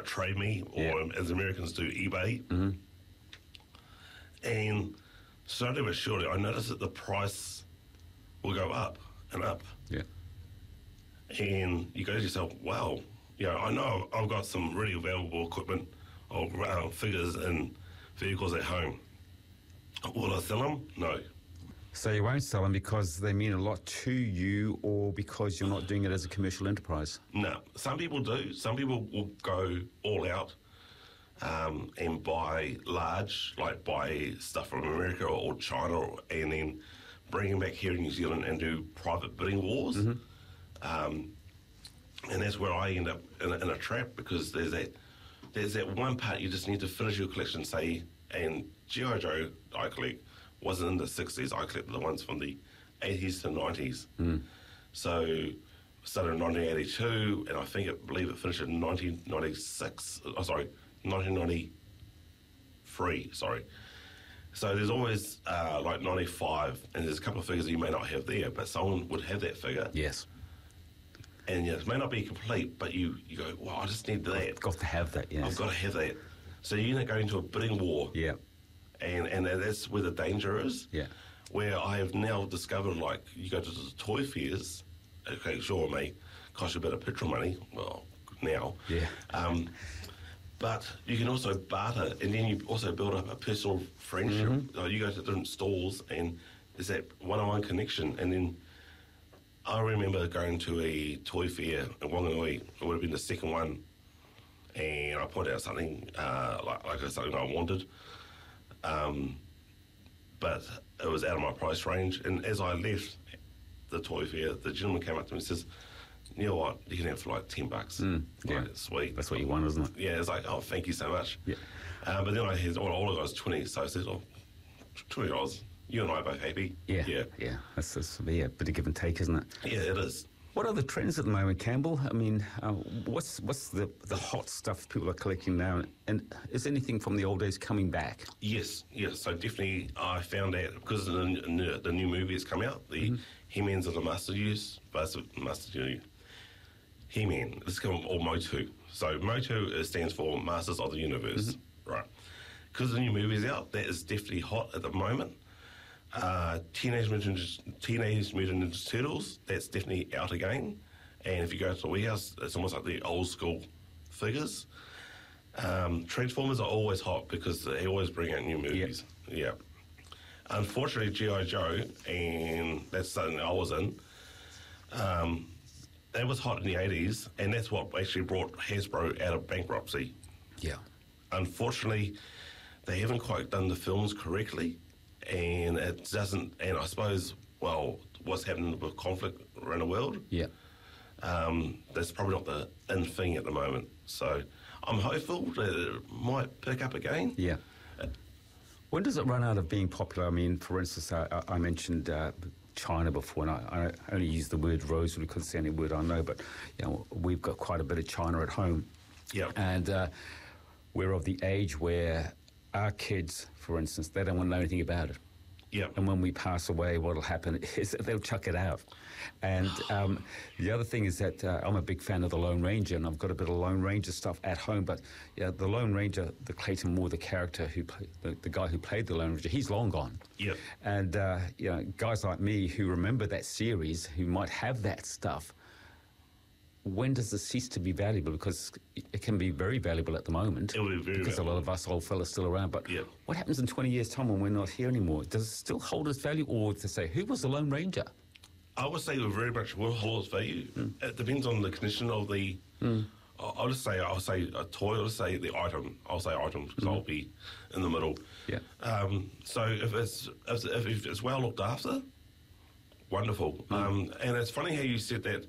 Trade Me, or as Americans do, eBay. Mm-hmm. And slowly but surely, I noticed that the price will go up and up. Yeah. And you go to yourself, wow, I know I've got some really valuable equipment or figures and vehicles at home. Will I sell them? No. So you won't sell them because they mean a lot to you, or because you're not doing it as a commercial enterprise? No. Some people do. Some people will go all out and buy large, like buy stuff from America or China, and then bring them back here in New Zealand and do private bidding wars. Mm-hmm. And that's where I end up in a trap, because there's that one part you just need to finish your collection, say, and G.I. Joe I collect wasn't in the 60s. I collected the ones from the 80s to 90s. So started in 1982, and I believe it finished in 1996. 1993, sorry. So there's always like 95, and there's a couple of figures you may not have there, but someone would have that figure. Yes. And it may not be complete, but you go, well, I just need that. I've got to have that, yes. I've got to have that. So you end up going into a bidding war. Yeah. And that's where the danger is. Yeah. Where I have now discovered, like, you go to the toy fairs, okay, sure, it may cost you a bit of petrol money, well, now. Yeah. But you can also barter, and then you also build up a personal friendship. Mm-hmm. You go to different stalls, and there's that one-on-one connection. And then I remember going to a toy fair in Wanganui. It would have been the second one, and I pointed out something like something I wanted, but it was out of my price range. And as I left the toy fair, the gentleman came up to me and says, "You know what? You can have it for like $10." Yeah, like, sweet. That's what you want, isn't it? Yeah, it's like, oh, thank you so much. Yeah. But then I had all I got was 20, so I said, oh, $20. You and I are both happy. Yeah. That's a bit of give and take, isn't it? Yeah, it is. What are the trends at the moment, Campbell? I mean, what's the hot stuff people are collecting now? And is anything from the old days coming back? Yes. So definitely I found out, because the new movie has come out, the He-Mans of the Master Use, He-Man. This is called, or MOTU. So MOTU stands for Masters of the Universe, right? Because the new movie is out, that is definitely hot at the moment. Teenage Mutant Ninja Turtles, that's definitely out again. And if you go to the warehouse, it's almost like the old school figures. Transformers are always hot because they always bring out new movies. Yeah. Unfortunately, G.I. Joe, and that's something I was in, that was hot in the 80s, and that's what actually brought Hasbro out of bankruptcy. Yeah. Unfortunately, they haven't quite done the films correctly, and it doesn't, and I suppose, well, what's happening with conflict around the world, that's probably not the in thing at the moment. So I'm hopeful that it might pick up again. Yeah. When does it run out of being popular? I mean, for instance, I mentioned China before, and I only use the word rose because it's the only word I know, but we've got quite a bit of China at home. Yeah. And we're of the age where our kids, for instance, they don't want to know anything about it. Yeah. And when we pass away, what'll happen is that they'll chuck it out. And the other thing is that I'm a big fan of the Lone Ranger, and I've got a bit of Lone Ranger stuff at home. But the Lone Ranger, the Clayton Moore, the character the guy who played the Lone Ranger, he's long gone. Yeah. And guys like me who remember that series, who might have that stuff, when does it cease to be valuable? Because it can be very valuable at the moment. It will be very because valuable. a lot of us old fellas still around. But what happens in 20 years' time when we're not here anymore? Does it still hold its value? Or to say, who was the Lone Ranger? I would say it very much will hold its value. It depends on the condition of the... I'll say a toy. I'll say the item. I'll say item because I'll be in the middle. Yeah. So if it's well looked after, wonderful. And it's funny how you said that.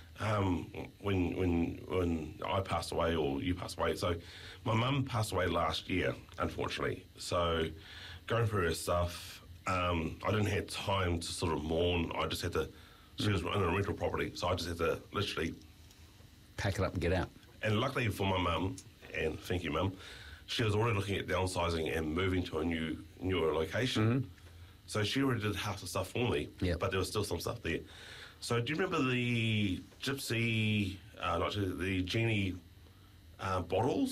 When I passed away or you passed away. So my mum passed away last year, unfortunately. So going through her stuff, I didn't have time to sort of mourn. I just had to, she was in a rental property, so I just had to literally pack it up and get out. And luckily for my mum, and thank you, Mum, she was already looking at downsizing and moving to a newer location. So she already did half the stuff for me, but there was still some stuff there. So do you remember the Gypsy, the Genie bottles?